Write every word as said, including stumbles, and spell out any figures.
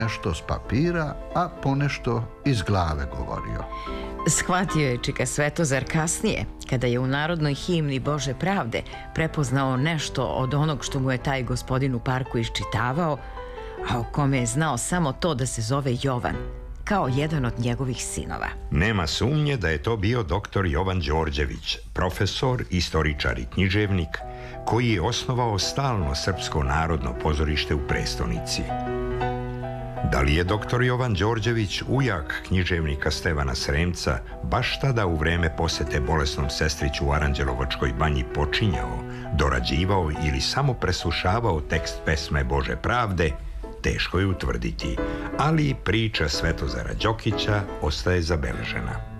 nešto s papira, a ponešto iz glave govorio. Shvatio je čika Svetozar kasnije, kada je u narodnoj himni Bože pravde prepoznao nešto od onog što mu je taj gospodin u parku iščitavao, a o kome je znao samo to da se zove Jovan, kao jedan od njegovih sinova. Nema sumnje da je to bio doktor Jovan Đorđević, profesor, istoričar i književnik, koji je osnovao stalno Srpsko narodno pozorište u prestonici. Da li je doktor Jovan Đorđević, ujak književnika Stevana Sremca, baš tada u vreme posete bolesnom sestriću u Aranđelovačkoj banji počinjao, dorađivao ili samo preslušavao tekst pesme Bože pravde, teško je utvrditi, ali priča Svetozara Đokića ostaje zabeležena.